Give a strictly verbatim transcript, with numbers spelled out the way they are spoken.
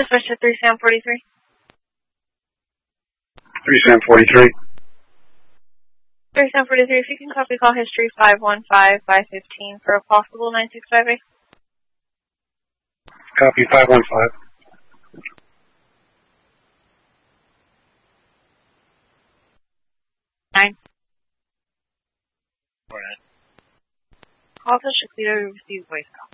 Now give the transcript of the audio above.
switch to three Sam forty-three. three Sam forty-three. three Sam forty-three, if you can copy call history five one five five fifteen for a possible nine six five eight. Copy five one five. Nine. Alright. Call to Chiquita to receive voice call.